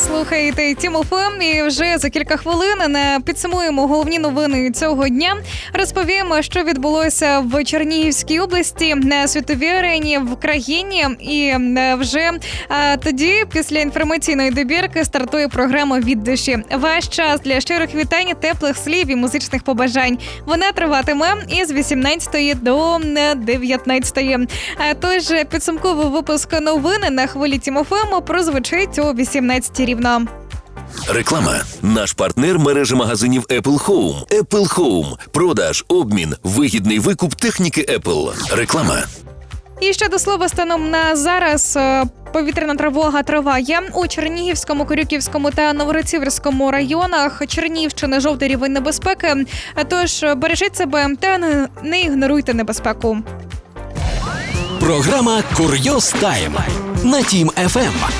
Слухайте Тім ФМ, і вже за кілька хвилин підсумуємо головні новини цього дня. Розповімо, що відбулося в Чернігівській області, на світовій арені, в країні. І вже тоді, після інформаційної добірки, стартує програма «Від душі». Ваш час для щирих вітань, теплих слів і музичних побажань. Вона триватиме із 18 до 19. Тож підсумковий випуск новин на хвилі Тім ФМ прозвучить о 18 рівно. Реклама. Наш партнер – мережа магазинів Apple Home. Apple Home. Продаж, обмін, вигідний викуп техніки Apple. Реклама. І ще до слова, станом на зараз повітряна тривога триває у Чернігівському, Корюківському та Новгород-Сіверському районах Чернігівщини жовтий рівень небезпеки. Тож бережіть себе та не ігноруйте небезпеку. Програма «Курйоз Тайм» на Тім ФМ.